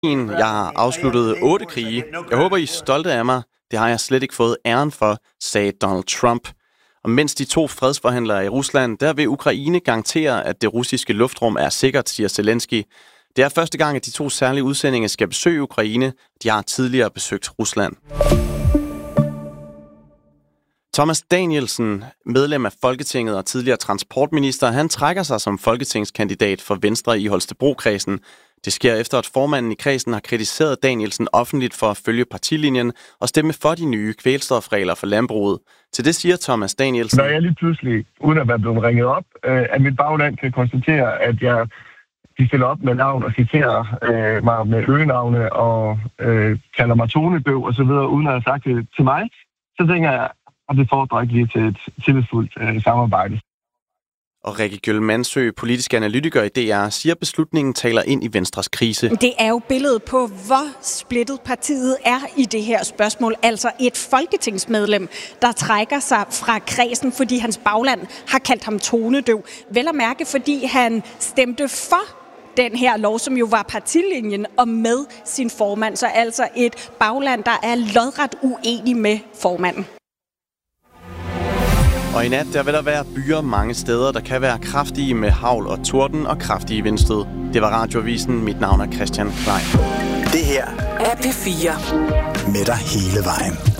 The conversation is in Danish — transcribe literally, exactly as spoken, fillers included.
Jeg har afsluttet otte krige. Jeg håber, I er stolte af mig. Det har jeg slet ikke fået æren for, sagde Donald Trump. Og mens de to fredsforhandlere i Rusland, der vil Ukraine garantere, at det russiske luftrum er sikkert, siger Zelensky. Det er første gang, at de to særlige udsendinger skal besøge Ukraine. De har tidligere besøgt Rusland. Thomas Danielsen, medlem af Folketinget og tidligere transportminister, han trækker sig som folketingskandidat for Venstre i Holstebro-kredsen. Det sker efter, at formanden i kredsen har kritiseret Danielsen offentligt for at følge partilinjen og stemme for de nye kvælstofregler for landbruget. Til det siger Thomas Danielsen: Når jeg lige pludselig, uden at være blevet ringet op, øh, at mit bagland kan konstatere, at jeg de stiller op med navn og citerer øh, mig med øgenavne og øh, kalder mig tonedøv og så videre, uden at have sagt det til mig, så tænker jeg, at det fordrer ikke lige til et tillidsfuldt øh, samarbejde. Og Rikke Gjøl Mandsø, politisk analytiker i D R, siger, at beslutningen taler ind i Venstres krise. Det er jo billedet på, hvor splittet partiet er i det her spørgsmål. Altså et folketingsmedlem, der trækker sig fra kredsen, fordi hans bagland har kaldt ham tonedøv. Vel at mærke, fordi han stemte for den her lov, som jo var partilinjen, og med sin formand. Så altså et bagland, der er lodret uenig med formanden. Og i nat, der vil der være byer mange steder, der kan være kraftige med hagl og torden og kraftige vindstød. Det var Radioavisen. Mit navn er Christian Klein. Det her er P fire. Med dig hele vejen.